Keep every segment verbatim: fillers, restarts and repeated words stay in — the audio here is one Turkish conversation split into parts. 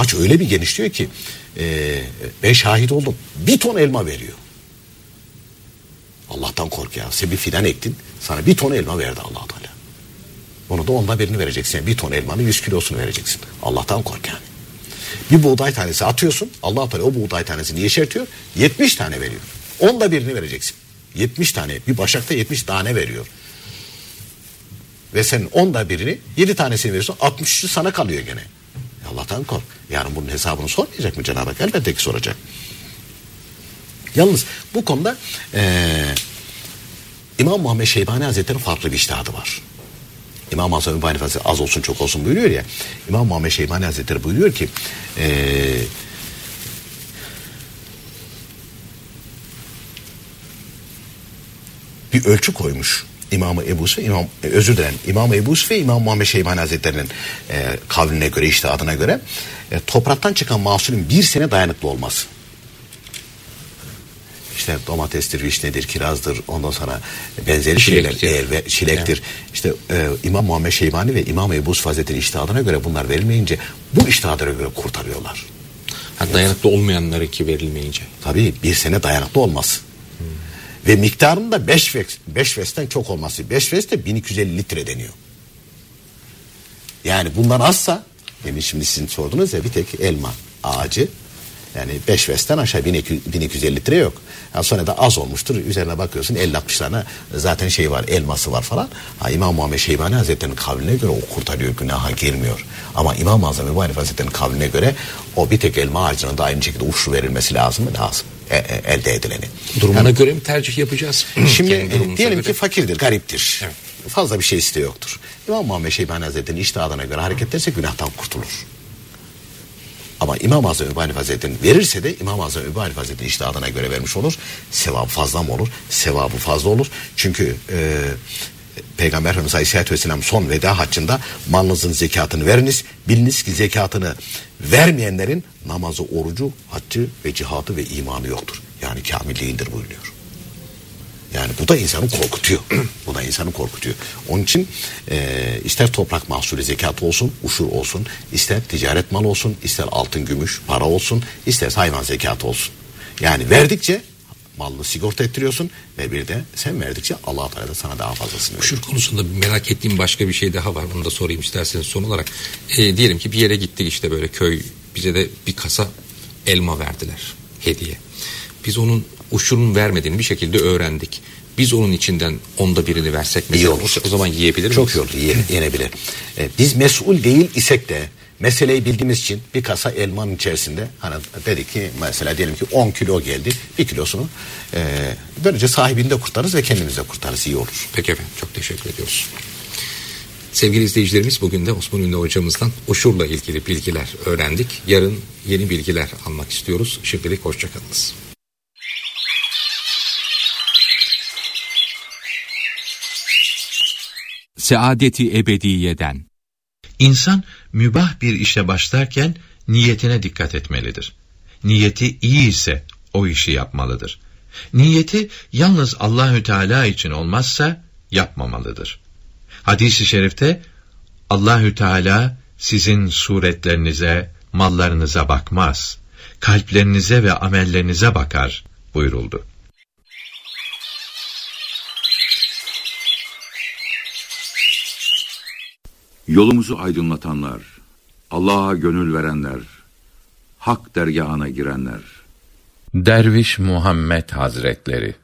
ağaç öyle bir genişliyor ki e, ben şahit oldum. Bir ton elma veriyor. Allah'tan kork ya. Sen bir fidan ektin. Sana bir ton elma verdi Allah Teala. Onu da onda birini vereceksin. Yani bir ton elmanın yüz kilosunu vereceksin. Allah'tan kork yani. Bir buğday tanesi atıyorsun. Allah Teala o buğday tanesini yeşertiyor. yetmiş tane veriyor. Onda birini vereceksin. yetmiş tane. Bir başakta yetmiş tane veriyor. Ve sen onda birini, yedi tanesini veriyorsun. altmışı sana kalıyor gene. Allah'tan kork. Yarın bunun hesabını sormayacak mı Cenab-ı Hak? Elbette ki soracak. Yalnız bu konuda ee, İmam Muhammed Şeybani Hazretleri'nin farklı bir içtihadı var. İmam Hasan Mübarek Hazretleri az olsun çok olsun buyuruyor ya. İmam Muhammed Şeybani Hazretleri buyuruyor ki ee, bir ölçü koymuş İmam-ı Ebu Yusuf, İmam, özür dilerim İmam-ı Ebu Yusuf ve İmam Muhammed Şeybani Hazretleri'nin e, kavline göre, içtihadına göre e, topraktan çıkan mahsulün bir sene dayanıklı olması. İşte domatestir, vişnedir, kirazdır, ondan sonra benzeri şeyler, eğer ve çilektir. Evet. İşte e, İmam Muhammed Şeybani ve İmam Ebu Yusuf Hazretleri'nin içtihadına göre bunlar verilmeyince bu içtihadına göre kurtarıyorlar. Ha, dayanıklı olmayanları ki verilmeyince. Tabii bir sene dayanıklı olmaz. Hmm. Ve miktarının da beş ves, beş vesten çok olması. beş ves de bin iki yüz elli litre deniyor. Yani bundan azsa, yani şimdi sizin sordunuz ya bir tek elma ağacı, yani beş vesten aşağı bin iki yüz elli litre yok. Yani sonra da az olmuştur. Üzerine bakıyorsun elli altmış tane zaten şey var, elması var falan. Ha, İmam Muhammed Şeybani Hazretleri'nin kavline göre o kurtarıyor, günaha girmiyor. Ama İmam-ı Azam Ebu Hanife Hazretleri'nin kavline göre o bir tek elma ağacının da aynı şekilde uçlu verilmesi lazım mı? Lazım. E, e, elde edileni. Durumuna yani, göre mi tercih yapacağız? Şimdi e, diyelim göre. ki fakirdir, gariptir. Evet. Fazla bir şey isteği yoktur. İmam Muhammed Şeybani Hazretleri'nin içtihadına göre hareket ederse günahtan kurtulur. Ama İmam-ı Azam Ebu Hanife Hazretleri'nin verirse de İmam-ı Azam Ebu Hanife Hazretleri'nin içtihadına göre vermiş olur. Sevabı fazla mı olur? Sevabı fazla olur. Çünkü e, Peygamber Efendimiz Aleyhisselatü Vesselam son veda haccında malınızın zekatını veriniz. Biliniz ki zekatını vermeyenlerin namazı, orucu, haccı ve cihadı ve imanı yoktur. Yani kamil değildir buyuruyor. Yani bu da insanı korkutuyor. Bu da insanı korkutuyor. Onun için e, ister toprak mahsulü zekatı olsun, uşur olsun, ister ticaret malı olsun, ister altın, gümüş, para olsun, ister hayvan zekatı olsun. Yani verdikçe malını sigorta ettiriyorsun ve bir de sen verdikçe Allah Teala da sana daha fazlasını veriyor. Uşur konusunda merak ettiğim başka bir şey daha var. Bunu da sorayım isterseniz son olarak. E, diyelim ki bir yere gittik, işte böyle köy, bize de bir kasa elma verdiler hediye. Biz onun uşurun vermediğini bir şekilde öğrendik. Biz onun içinden onda birini versek mesela olur. O zaman yiyebilir miyiz? Çok iyi olur, ye, yenebilir. Ee, biz mesul değil isek de meseleyi bildiğimiz için bir kasa elmanın içerisinde hani dedik ki mesela diyelim ki on kilo geldi, bir kilosunu e, böylece sahibini de kurtarırız ve kendimizi de kurtarırız, iyi olur. Peki efendim, çok teşekkür ediyoruz. Sevgili izleyicilerimiz, bugün de Osman Ünlü hocamızdan uşurla ilgili bilgiler öğrendik. Yarın yeni bilgiler almak istiyoruz. Şimdilik hoşçakalınız. Saadeti ebediyeden. İnsan mübah bir işe başlarken niyetine dikkat etmelidir. Niyeti iyi ise o işi yapmalıdır. Niyeti yalnız Allahü Teala için olmazsa yapmamalıdır. Hadis-i şerifte Allahü Teala sizin suretlerinize, mallarınıza bakmaz, kalplerinize ve amellerinize bakar buyuruldu. Yolumuzu aydınlatanlar, Allah'a gönül verenler, hak dergahına girenler. Derviş Muhammed Hazretleri,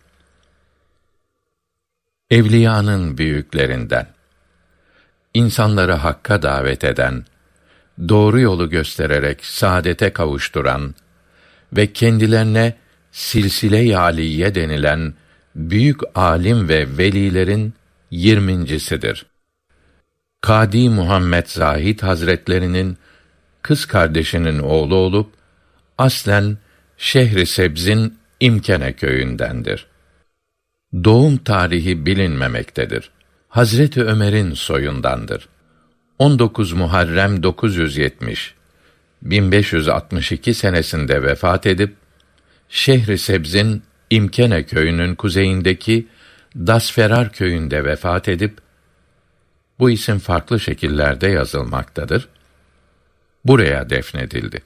evliyanın büyüklerinden, insanları hakka davet eden, doğru yolu göstererek saadete kavuşturan ve kendilerine silsile-i aliye denilen büyük alim ve velilerin yirmincisidir. Kadi Muhammed Zahid Hazretlerinin kız kardeşinin oğlu olup aslen Şehri Sebz'in İmkene köyündendir. Doğum tarihi bilinmemektedir. Hazreti Ömer'in soyundandır. on dokuz Muharrem dokuz yüz yetmiş bin beş yüz altmış iki senesinde vefat edip Şehri Sebz'in İmkene köyünün kuzeyindeki Dasferar köyünde vefat edip bu isim farklı şekillerde yazılmaktadır. Buraya defnedildi.